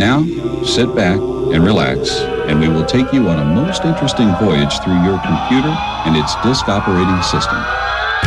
Now, sit back and relax, and we will take you on a most interesting voyage through your computer and its disk operating system.